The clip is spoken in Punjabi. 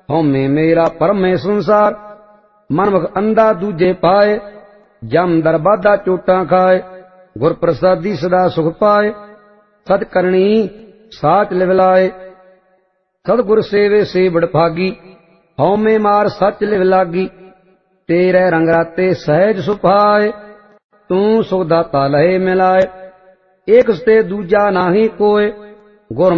ਹਉਮੈ ਮੇਰਾ ਭਰਮੈ ਸੰਸਾਰ। ਮਨਮੁਖ ਅੰਧਾ ਦੂਜੇ ਪਾਏ, ਜਮ ਦਰਬਾਦਾ ਚੋਟਾਂ ਖਾਏ। ਗੁਰ ਪ੍ਰਸਾਦੀ ਸਦਾ ਸੁਖ ਪਾਏ, ਸਤ ਕਰਨੀ ਸਾਚ ਲਿਵ ਲਾਏ। ਸਤਿਗੁਰ ਸੇਵੇ ਸੇ ਬੜਭਾਗੀ, ਹਉਮੈ ਮਾਰ ਸੱਚ ਲਿਵ ਲਾਗੀ। ਤੇਰੇ ਰੰਗ ਰਾਤੇ ਸਹਿਜ ਸੁਭਾਏ, ਤੂੰ ਸੁਖ ਦਾਤਾ ਲਹੇ ਮਿਲਾਏ। ਏਕ ਸਤੇ ਦੂਜਾ ਨਾਹੀ ਕੋਇ, ਗੁਰ